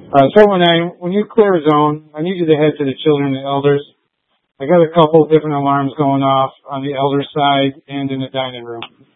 When you clear a zone, I need you to head to the children and elders. I got a couple different alarms going off on the elder side and in the dining room.